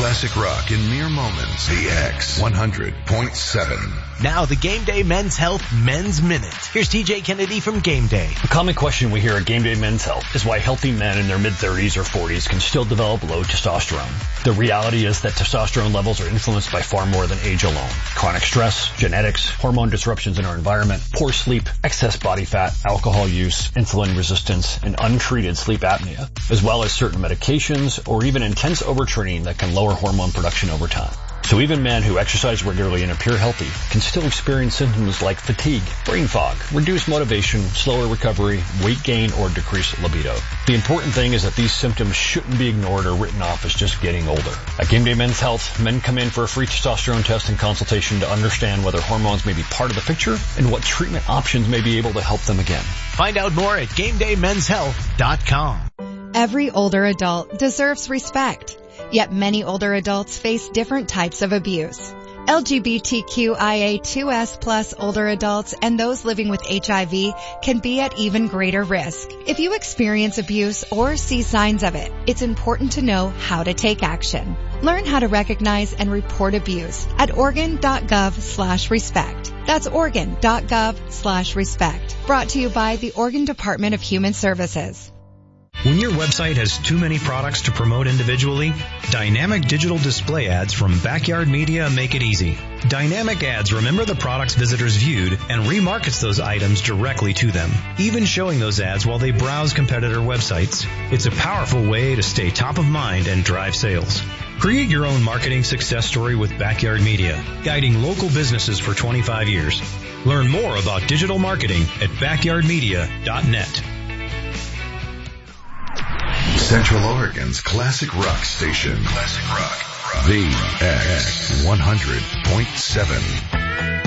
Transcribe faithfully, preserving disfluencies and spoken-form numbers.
classic rock in mere moments. The X one hundred point seven. Now the Game Day Men's Health Men's Minute. Here's T J Kennedy from Game Day. A common question we hear at Game Day Men's Health is why healthy men in their mid-thirties or forties can still develop low testosterone. The reality is that testosterone levels are influenced by far more than age alone. Chronic stress, genetics, hormone disruptions in our environment, poor sleep, excess body fat, alcohol use, insulin resistance, and untreated sleep apnea, as well as certain medications or even intense overtraining that can lower hormone production over time. So even men who exercise regularly and appear healthy can still experience symptoms like fatigue, brain fog, reduced motivation, slower recovery, weight gain, or decreased libido. The important thing is that these symptoms shouldn't be ignored or written off as just getting older. At Game Day Men's Health, men come in for a free testosterone test and consultation to understand whether hormones may be part of the picture and what treatment options may be able to help them again. Find out more at game day men's health dot com. Every older adult deserves respect. Yet many older adults face different types of abuse. L G B T Q I A two S plus older adults and those living with H I V can be at even greater risk. If you experience abuse or see signs of it, it's important to know how to take action. Learn how to recognize and report abuse at Oregon.gov slash respect. That's Oregon.gov slash respect. Brought to you by the Oregon Department of Human Services. When your website has too many products to promote individually, Dynamic Digital Display Ads from Backyard Media make it easy. Dynamic Ads remember the products visitors viewed and remarkets those items directly to them, even showing those ads while they browse competitor websites. It's a powerful way to stay top of mind and drive sales. Create your own marketing success story with Backyard Media, guiding local businesses for twenty-five years. Learn more about digital marketing at backyard media dot net. Central Oregon's classic rock station. Classic rock. rock. The X one hundred point seven.